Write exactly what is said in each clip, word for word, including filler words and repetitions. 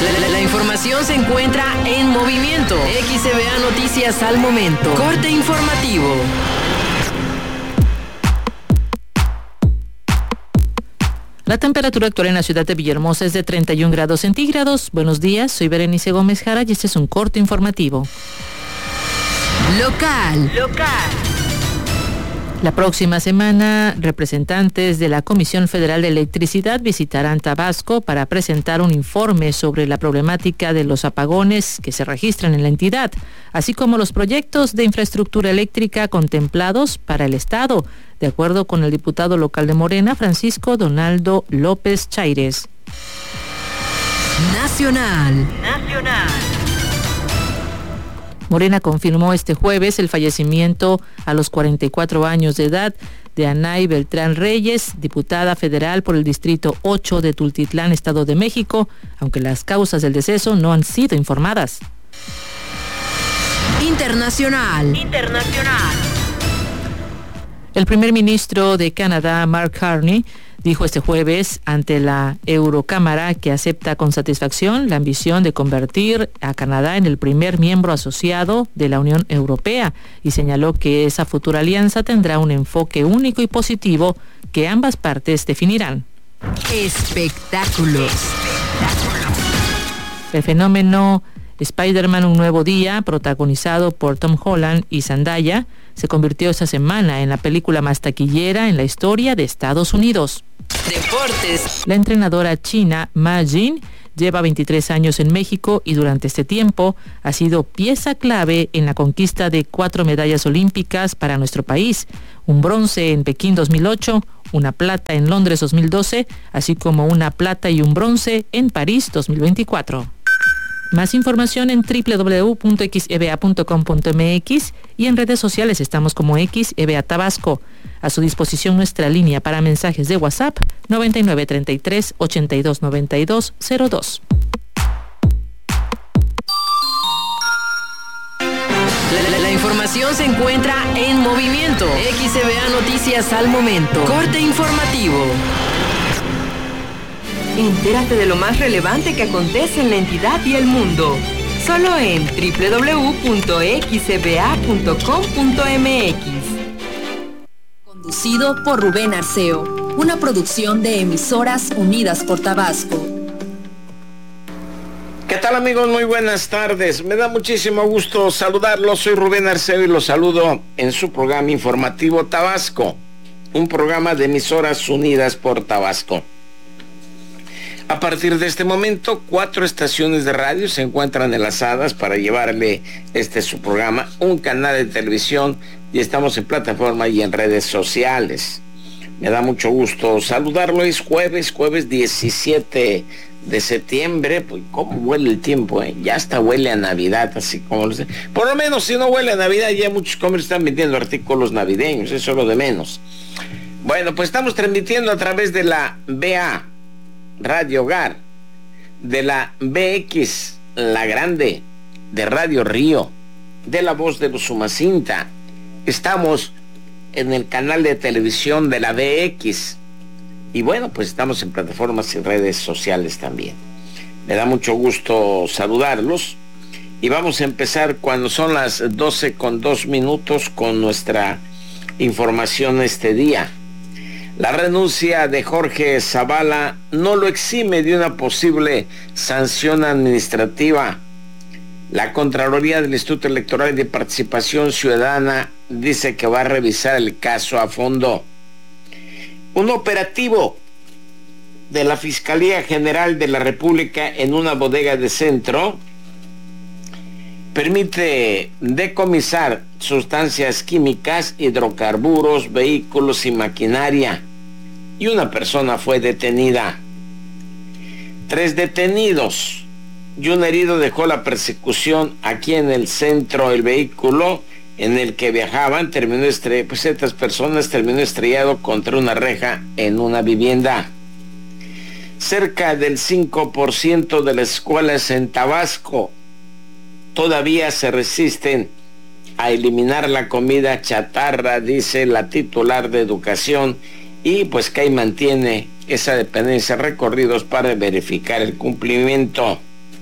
La, la, la información se encuentra en movimiento. X E B A Noticias al momento. Corte informativo. La temperatura actual en la ciudad de Villahermosa es de treinta y un grados centígrados. Buenos días, soy Berenice Gómez Jara y este es un corte informativo. Local. Local. La próxima semana, representantes de la Comisión Federal de Electricidad visitarán Tabasco para presentar un informe sobre la problemática de los apagones que se registran en la entidad, así como los proyectos de infraestructura eléctrica contemplados para el Estado, de acuerdo con el diputado local de Morena, Francisco Donaldo López Chaires. Nacional. Nacional. Morena confirmó este jueves el fallecimiento a los cuarenta y cuatro años de edad de Anay Beltrán Reyes, diputada federal por el Distrito ocho de Tultitlán, Estado de México, aunque las causas del deceso no han sido informadas. Internacional. Internacional. El primer ministro de Canadá, Mark Carney, dijo este jueves ante la Eurocámara que acepta con satisfacción la ambición de convertir a Canadá en el primer miembro asociado de la Unión Europea y señaló que esa futura alianza tendrá un enfoque único y positivo que ambas partes definirán. Espectáculo. El fenómeno Spider-Man Un Nuevo Día, protagonizado por Tom Holland y Zendaya, se convirtió esta semana en la película más taquillera en la historia de Estados Unidos. Deportes. La entrenadora china Ma Jin lleva veintitrés años en México y durante este tiempo ha sido pieza clave en la conquista de cuatro medallas olímpicas para nuestro país, un bronce en Pekín dos mil ocho, una plata en Londres dos mil doce, así como una plata y un bronce en París dos mil veinticuatro. Más información en doble u doble u doble u punto x e b a punto com punto m x y en redes sociales estamos como X E B A Tabasco. A su disposición nuestra línea para mensajes de WhatsApp noventa y nueve treinta y tres ochenta y dos noventa y dos cero dos. La, la, la información se encuentra en movimiento. X E B A Noticias al momento. Corte informativo. Entérate de lo más relevante que acontece en la entidad y el mundo. Solo en doble u doble u doble u punto x e b a punto com punto m x. Conducido por Rubén Arceo. Una producción de Emisoras Unidas por Tabasco. ¿Qué tal, amigos? Muy buenas tardes. Me da muchísimo gusto saludarlos. Soy Rubén Arceo y los saludo en su programa informativo Tabasco. Un programa de Emisoras Unidas por Tabasco. A partir de este momento, cuatro estaciones de radio se encuentran enlazadas para llevarle este su programa, un canal de televisión y estamos en plataforma y en redes sociales. Me da mucho gusto saludarlo. Es jueves, jueves diecisiete de septiembre. Pues cómo huele el tiempo, ¿eh? Ya hasta huele a Navidad, así como lo sé. Por lo menos si no huele a Navidad, ya muchos comercios están vendiendo artículos navideños, eso es lo de menos. Bueno, pues estamos transmitiendo a través de la B A Radio Hogar, de la B X, La Grande, de Radio Río, de La Voz de los Umacinta. Estamos en el canal de televisión de la B X. Y bueno, pues estamos en plataformas y redes sociales también. Me da mucho gusto saludarlos. Y vamos a empezar cuando son las doce con dos minutos con nuestra información este día. La renuncia de Jorge Zavala no lo exime de una posible sanción administrativa. La Contraloría del Instituto Electoral y de Participación Ciudadana dice que va a revisar el caso a fondo. Un operativo de la Fiscalía General de la República en una bodega de Centro permite decomisar sustancias químicas, hidrocarburos, vehículos y maquinaria. Y una persona fue detenida. Tres detenidos y un herido dejó la persecución aquí en el centro. El vehículo en el que viajaban terminó estrellado, pues estas personas terminó estrellado contra una reja en una vivienda. Cerca del cinco por ciento de las escuelas en Tabasco todavía se resisten a eliminar la comida chatarra, dice la titular de Educación, y pues CAI mantiene esa dependencia, recorridos para verificar el cumplimiento.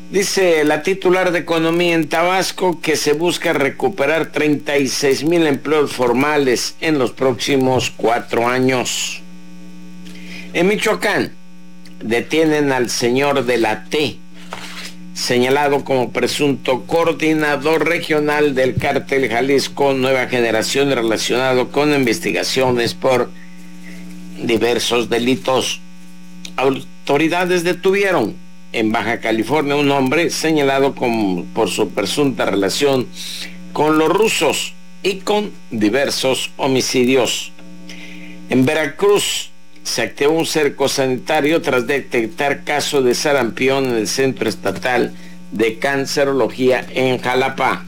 Dice la titular de Economía en Tabasco que se busca recuperar treinta y seis mil empleos formales en los próximos cuatro años. En Michoacán, detienen al señor de la T, señalado como presunto coordinador regional del cártel Jalisco Nueva Generación relacionado con investigaciones por diversos delitos. Autoridades detuvieron en Baja California un hombre señalado como, por su presunta relación con los rusos y con diversos homicidios. En Veracruz se activó un cerco sanitario tras detectar caso de sarampión en el Centro Estatal de Cancerología en Jalapa.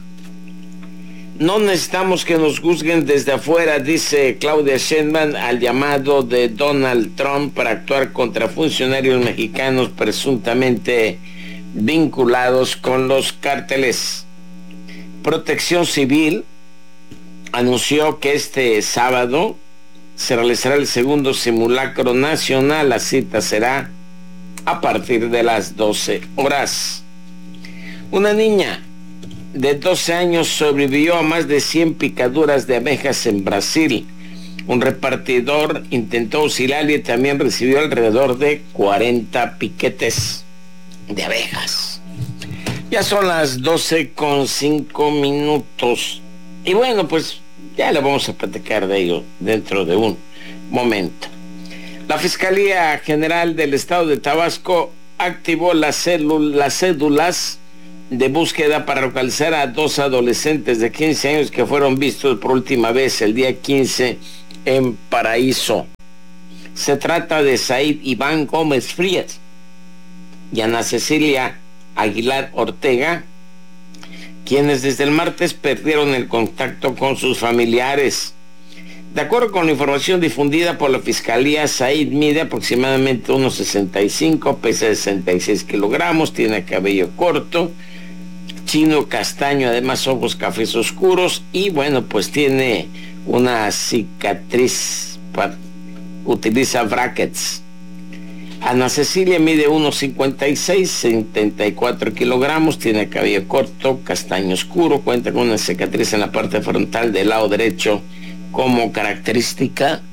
No necesitamos que nos juzguen desde afuera, dice Claudia Sheinbaum al llamado de Donald Trump para actuar contra funcionarios mexicanos presuntamente vinculados con los cárteles. Protección Civil anunció que este sábado se realizará el segundo simulacro nacional. La cita será a partir de las doce horas. Una niña de doce años sobrevivió a más de cien picaduras de abejas en Brasil. Un repartidor intentó auxiliarle y también recibió alrededor de cuarenta piquetes de abejas. Ya son las doce con cinco minutos. Y bueno, pues ya le vamos a platicar de ello dentro de un momento. La Fiscalía General del Estado de Tabasco activó las, célula, las cédulas de búsqueda para localizar a dos adolescentes de quince años que fueron vistos por última vez el día quince en Paraíso. Se trata de Said Iván Gómez Frías y Ana Cecilia Aguilar Ortega, quienes desde el martes perdieron el contacto con sus familiares. De acuerdo con la información difundida por la Fiscalía, Said mide aproximadamente uno sesenta y cinco, pesa sesenta y seis kilogramos, tiene cabello corto, chino castaño, además ojos cafés oscuros y bueno, pues tiene una cicatriz, utiliza brackets. Ana Cecilia mide uno cincuenta y seis, setenta y cuatro kilogramos, tiene cabello corto, castaño oscuro, cuenta con una cicatriz en la parte frontal del lado derecho como característica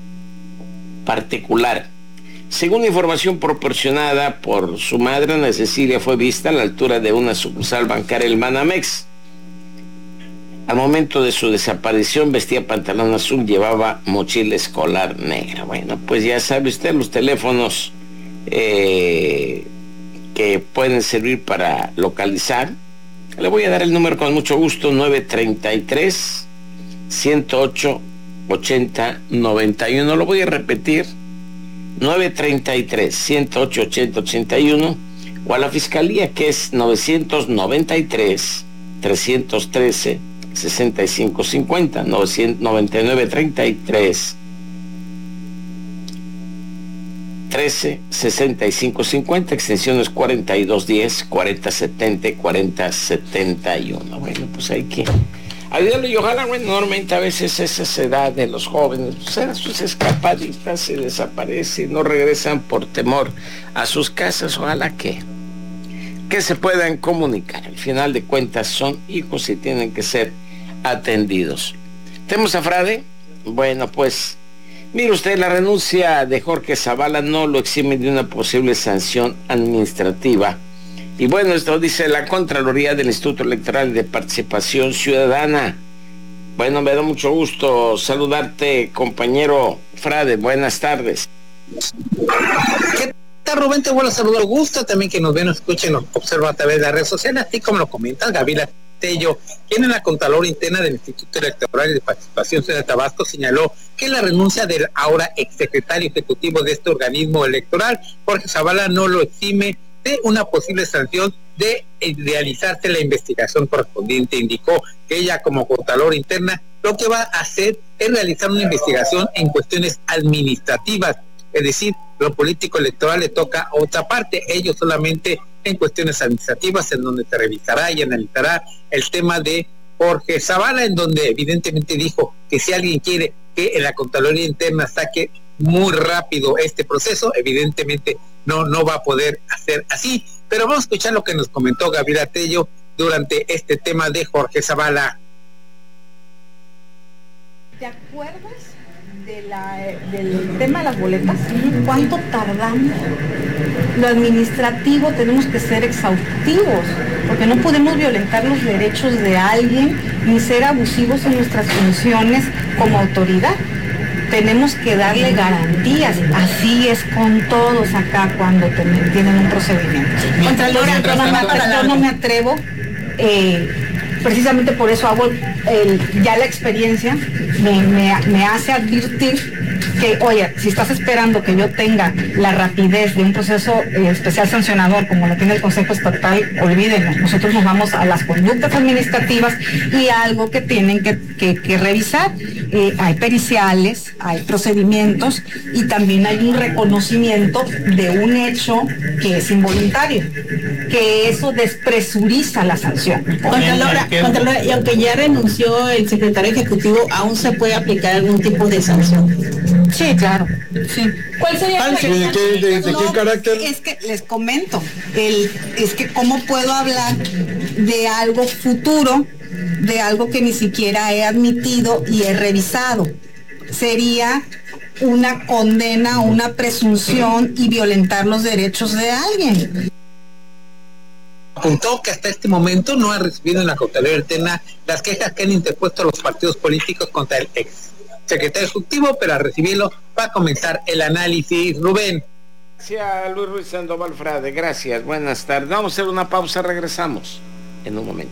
particular. Según información proporcionada por su madre, Ana Cecilia fue vista a la altura de una sucursal bancaria del Banamex. Al momento de su desaparición vestía pantalón azul, llevaba mochila escolar negra. Bueno, pues ya sabe usted los teléfonos eh, que pueden servir para localizar. Le voy a dar el número con mucho gusto: nueve treinta y tres, ciento ocho, ochenta, noventa y uno. Lo voy a repetir: nueve treinta y tres, ciento ocho, ochenta, ochenta y uno, o a la Fiscalía, que es novecientos noventa y tres, trescientos trece, sesenta y cinco cincuenta, noventa y nueve, treinta y tres, trece, sesenta y cinco cincuenta, extensiones cuarenta y dos diez, cuarenta setenta, cuarenta setenta y uno. Bueno, pues hay que ayudarle y ojalá, bueno, normalmente a veces esa edad de los jóvenes, pues eran sus escapaditas, se desaparecen, no regresan por temor a sus casas. Ojalá que, que se puedan comunicar. Al final de cuentas son hijos y tienen que ser atendidos. ¿Tenemos a Frade? Bueno, pues mire usted, la renuncia de Jorge Zavala no lo exime de una posible sanción administrativa. Y bueno, esto dice la Contraloría del Instituto Electoral de Participación Ciudadana. Bueno, me da mucho gusto saludarte, compañero Frade. Buenas tardes. ¿Qué tal, Rubén? Te vuelvo a saludar. Gusto también que nos ven, nos escuchen, nos observan a través de las redes sociales, así como lo comentas, Gabriela Tello, quien en la Contraloría Interna del Instituto Electoral de Participación Ciudadana de Tabasco señaló que la renuncia del ahora exsecretario ejecutivo de este organismo electoral, Jorge Zavala, no lo exime de una posible sanción de realizarse la investigación correspondiente. Indicó que ella, como Contralor Interna, lo que va a hacer es realizar una investigación en cuestiones administrativas, es decir, lo político electoral le toca a otra parte, ellos solamente en cuestiones administrativas, en donde se revisará y analizará el tema de Jorge Zavala, en donde evidentemente dijo que si alguien quiere que en la Contraloría Interna saque muy rápido este proceso. Evidentemente no, no va a poder hacer así, pero vamos a escuchar lo que nos comentó Gabriela Tello durante este tema de Jorge Zavala. ¿Te acuerdas de la, del tema de las boletas? ¿Cuánto tardamos? Lo administrativo tenemos que ser exhaustivos, porque no podemos violentar los derechos de alguien ni ser abusivos en nuestras funciones como autoridad. Tenemos que darle garantías. Así es con todos acá cuando ten, tienen un procedimiento. Contralora, yo no me atrevo, eh, precisamente por eso hago el, ya la experiencia me, me, me hace advertir que, oye, si estás esperando que yo tenga la rapidez de un proceso eh, especial sancionador como lo tiene el Consejo Estatal, olvídenos, nosotros nos vamos a las conductas administrativas y algo que tienen que, que, que revisar. Eh, hay periciales, hay procedimientos y también hay un reconocimiento de un hecho que es involuntario, que eso despresuriza la sanción. Contralora, Contralora, y aunque ya renunció el secretario ejecutivo, ¿aún se puede aplicar algún tipo de sanción? Sí, claro. Sí. ¿Cuál sería? ¿De, qué, de, de no, qué carácter? Es que les comento, el, es que cómo puedo hablar de algo futuro, de algo que ni siquiera he admitido y he revisado. Sería una condena, una presunción y violentar los derechos de alguien. Apuntó que hasta este momento no ha recibido en la cautelar alterna las quejas que han interpuesto los partidos políticos contra el ex secretario ejecutivo, pero al recibirlo va a comenzar el análisis. Rubén. Gracias, Luis Ruiz Sandoval Frade. Gracias, buenas tardes. Vamos a hacer una pausa, regresamos en un momento.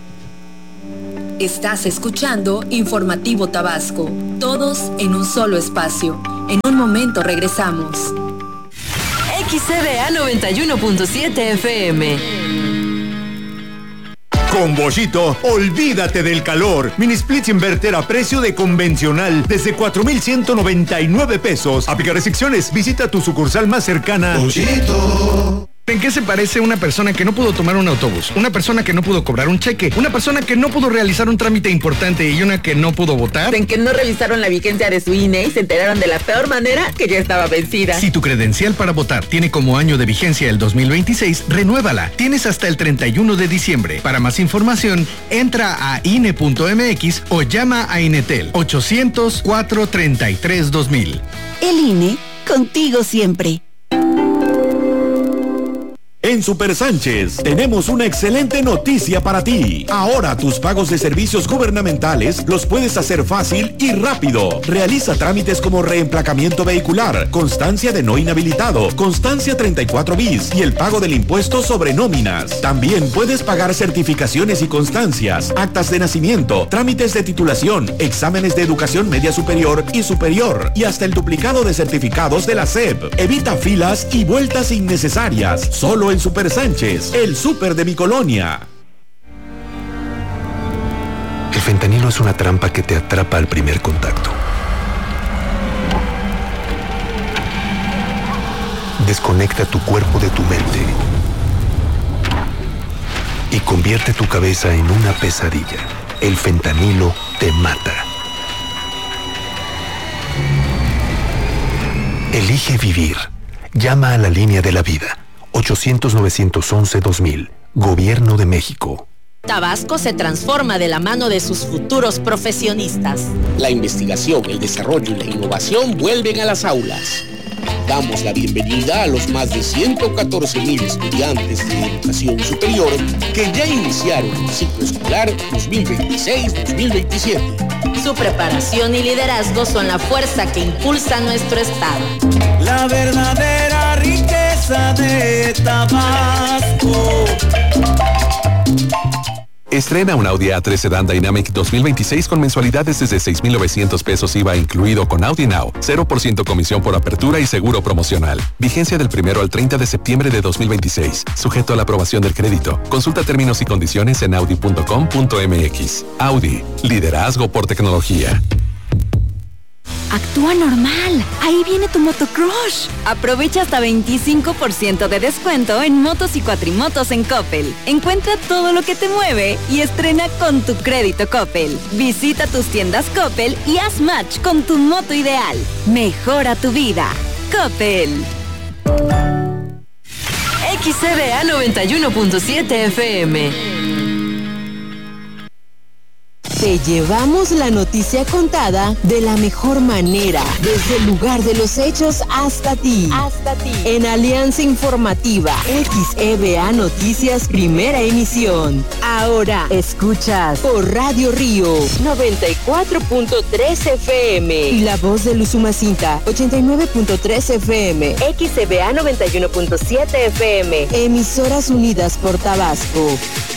Estás escuchando Informativo Tabasco, todos en un solo espacio. En un momento regresamos. X C B A noventa y uno punto siete F M. Con Bollito, olvídate del calor. Mini splits inverter a precio de convencional desde cuatro mil ciento noventa y nueve pesos. Aplica restricciones. Visita tu sucursal más cercana. Bollito. ¿En qué se parece una persona que no pudo tomar un autobús? Una persona que no pudo cobrar un cheque, una persona que no pudo realizar un trámite importante y una que no pudo votar. En que no revisaron la vigencia de su I N E y se enteraron de la peor manera que ya estaba vencida. Si tu credencial para votar tiene como año de vigencia el dos mil veintiséis, renuévala. Tienes hasta el treinta y uno de diciembre. Para más información, entra a I N E punto M X o llama a Inetel ochocientos, cuatrocientos treinta y tres, dos mil. El I N E, contigo siempre. En Super Sánchez tenemos una excelente noticia para ti. Ahora tus pagos de servicios gubernamentales los puedes hacer fácil y rápido. Realiza trámites como reemplacamiento vehicular, constancia de no inhabilitado, constancia treinta y cuatro bis y el pago del impuesto sobre nóminas. También puedes pagar certificaciones y constancias, actas de nacimiento, trámites de titulación, exámenes de educación media superior y superior y hasta el duplicado de certificados de la S E P. Evita filas y vueltas innecesarias. Solo en Super Sánchez, el súper de mi colonia. El fentanilo es una trampa que te atrapa al primer contacto. Desconecta tu cuerpo de tu mente y convierte tu cabeza en una pesadilla. El fentanilo te mata. Elige vivir. Llama a la línea de la vida. ochocientos, novecientos once, dos mil. Gobierno de México. Tabasco se transforma de la mano de sus futuros profesionistas. La investigación, el desarrollo y la innovación vuelven a las aulas. Damos la bienvenida a los más de ciento catorce mil estudiantes de educación superior que ya iniciaron el ciclo escolar dos mil veintiséis, dos mil veintisiete. Su preparación y liderazgo son la fuerza que impulsa nuestro estado. La verdadera riqueza de Tabasco. Estrena un Audi A tres Sedan Dynamic dos mil veintiséis con mensualidades desde seis mil novecientos pesos I V A incluido con Audi Now, cero por ciento comisión por apertura y seguro promocional. Vigencia del primero al treinta de septiembre de dos mil veintiséis. Sujeto a la aprobación del crédito. Consulta términos y condiciones en audi punto com punto m x. Audi, liderazgo por tecnología. Actúa normal. Ahí viene tu motocrush. Aprovecha hasta veinticinco por ciento de descuento en motos y cuatrimotos en Coppel. Encuentra todo lo que te mueve y estrena con tu crédito Coppel. Visita tus tiendas Coppel y haz match con tu moto ideal. Mejora tu vida. Coppel. X C B A noventa y uno punto siete F M. Te llevamos la noticia contada de la mejor manera, desde el lugar de los hechos hasta ti. Hasta ti. En Alianza Informativa, X E B A Noticias Primera Emisión. Ahora escuchas por Radio Río noventa y cuatro punto tres F M y La Voz de Usumacinta ochenta y nueve punto tres F M. X E B A noventa y uno punto siete F M. Emisoras unidas por Tabasco.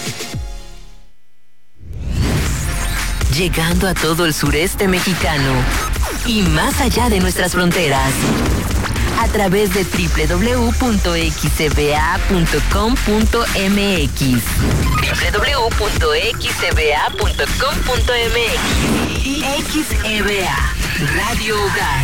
Llegando a todo el sureste mexicano y más allá de nuestras fronteras, a través de doble u doble u doble u punto x e b a punto com punto m x, doble u doble u doble u punto x e b a punto com punto m x y X E B A, Radio Hogar.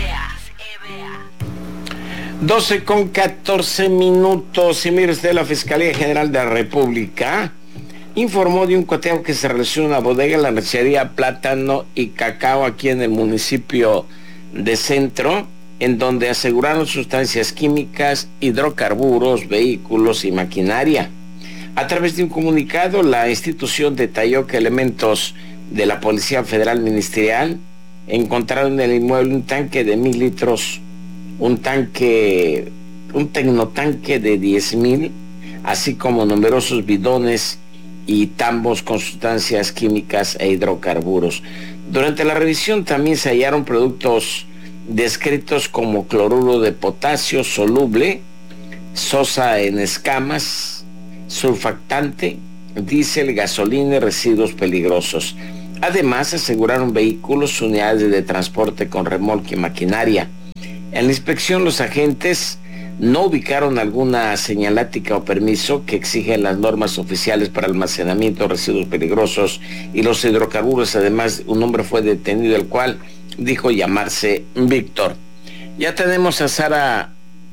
doce con catorce minutos. Y mire usted, la Fiscalía General de la República informó de un cateo que se realizó en una bodega en la ranchería Plátano y Cacao aquí en el municipio de Centro, en donde aseguraron sustancias químicas, hidrocarburos, vehículos y maquinaria. A través de un comunicado, la institución detalló que elementos de la Policía Federal Ministerial encontraron en el inmueble un tanque de mil litros, un tanque, un tecnotanque de diez mil, así como numerosos bidones y tambos con sustancias químicas e hidrocarburos. Durante la revisión también se hallaron productos descritos como cloruro de potasio soluble, sosa en escamas, surfactante, diésel, gasolina y residuos peligrosos. Además, aseguraron vehículos, unidades de transporte con remolque y maquinaria. En la inspección, los agentes no ubicaron alguna señalática o permiso que exigen las normas oficiales para almacenamiento de residuos peligrosos y los hidrocarburos. Además, un hombre fue detenido, el cual dijo llamarse Víctor. Ya tenemos a Sara.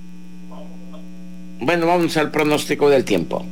Bueno, vamos al pronóstico del tiempo.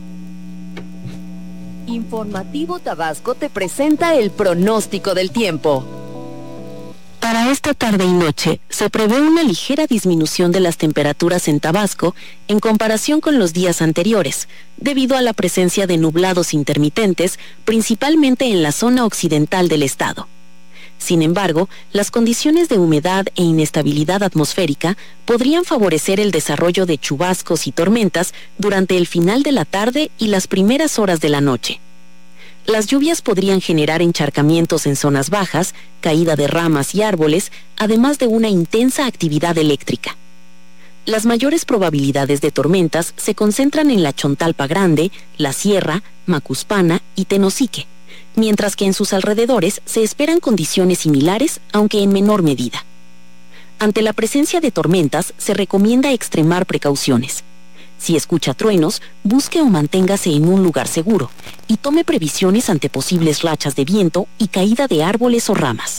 Informativo Tabasco te presenta el pronóstico del tiempo. Para esta tarde y noche se prevé una ligera disminución de las temperaturas en Tabasco en comparación con los días anteriores, debido a la presencia de nublados intermitentes, principalmente en la zona occidental del estado. Sin embargo, las condiciones de humedad e inestabilidad atmosférica podrían favorecer el desarrollo de chubascos y tormentas durante el final de la tarde y las primeras horas de la noche. Las lluvias podrían generar encharcamientos en zonas bajas, caída de ramas y árboles, además de una intensa actividad eléctrica. Las mayores probabilidades de tormentas se concentran en la Chontalpa Grande, La Sierra, Macuspana y Tenosique, mientras que en sus alrededores se esperan condiciones similares, aunque en menor medida. Ante la presencia de tormentas, se recomienda extremar precauciones. Si escucha truenos, busque o manténgase en un lugar seguro y tome previsiones ante posibles rachas de viento y caída de árboles o ramas.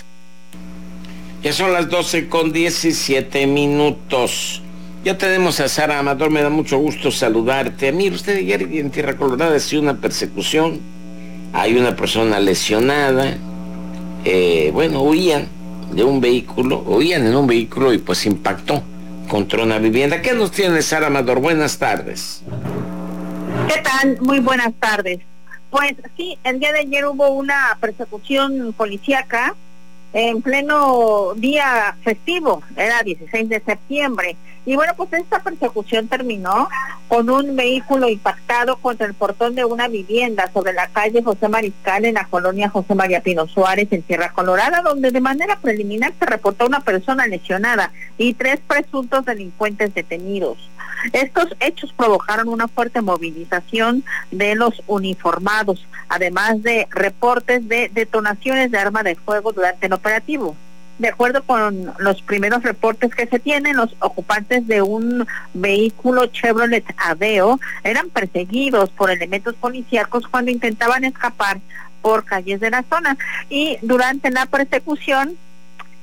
Ya son las doce con diecisiete minutos. Ya tenemos a Sara Amador, me da mucho gusto saludarte. Mire, usted ayer en Tierra Colorada ha sido una persecución. Hay una persona lesionada. Eh, bueno, huían de un vehículo, huían en un vehículo y pues impactó contra una vivienda. ¿Qué nos tiene, Sara Amador? Buenas tardes. ¿Qué tal? Muy buenas tardes. Pues sí, el día de ayer hubo una persecución policíaca en pleno día festivo, era dieciséis de septiembre. Y bueno, pues esta persecución terminó con un vehículo impactado contra el portón de una vivienda sobre la calle José Mariscal en la colonia José María Pino Suárez en Tierra Colorada, donde de manera preliminar se reportó una persona lesionada y tres presuntos delincuentes detenidos. Estos hechos provocaron una fuerte movilización de los uniformados, además de reportes de detonaciones de arma de fuego durante el operativo. De acuerdo con los primeros reportes que se tienen, los ocupantes de un vehículo Chevrolet Aveo eran perseguidos por elementos policíacos cuando intentaban escapar por calles de la zona. Y durante la persecución,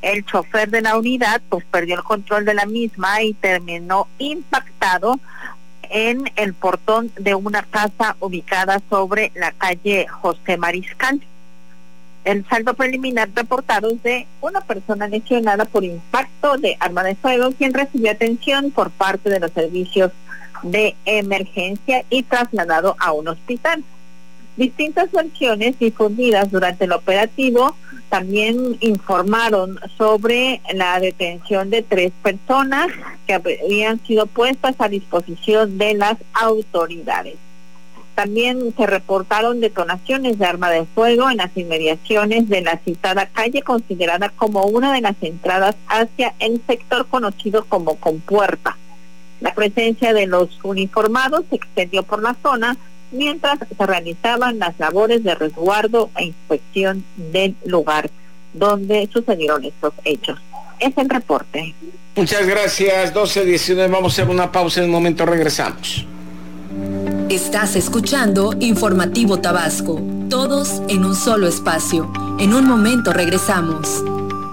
El chofer de la unidad pues perdió el control de la misma y terminó impactado en el portón de una casa ubicada sobre la calle José Mariscal. El saldo preliminar reportado es de una persona lesionada por impacto de arma de fuego, quien recibió atención por parte de los servicios de emergencia y trasladado a un hospital. Distintas versiones difundidas durante el operativo también informaron sobre la detención de tres personas que habían sido puestas a disposición de las autoridades. También se reportaron detonaciones de arma de fuego en las inmediaciones de la citada calle, considerada como una de las entradas hacia el sector conocido como Compuerta. La presencia de los uniformados se extendió por la zona mientras se realizaban las labores de resguardo e inspección del lugar donde sucedieron estos hechos. Es el reporte. Muchas gracias, doce diecinueve. Vamos a hacer una pausa, en un momento regresamos. Estás escuchando Informativo Tabasco, todos en un solo espacio. En un momento regresamos.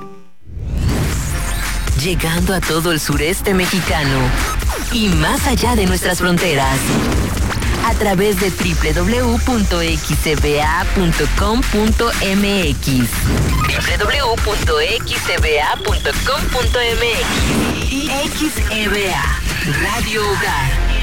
Llegando a todo el sureste mexicano y más allá de nuestras fronteras. A través de doble u doble u doble u punto x e v a punto com punto m x. doble u doble u doble u punto x e v a punto com punto m x. Y X E V A, Radio Hogar.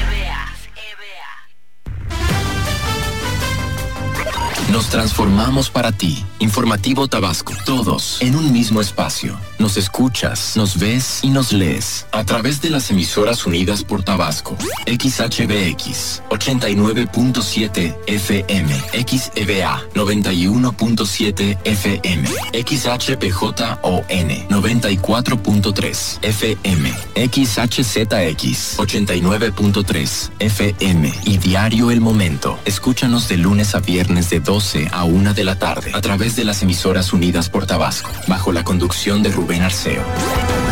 Nos transformamos para ti. Informativo Tabasco. Todos en un mismo espacio. Nos escuchas, nos ves y nos lees a través de las emisoras unidas por Tabasco. X H B X ochenta y nueve punto siete F M, X E V A noventa y uno punto siete F M, X H P J O N noventa y cuatro punto tres F M, X H Z X ochenta y nueve punto tres F M y Diario El Momento. Escúchanos de lunes a viernes de doce a una de la tarde a través de las emisoras unidas por Tabasco, bajo la conducción de Rubén Arceo.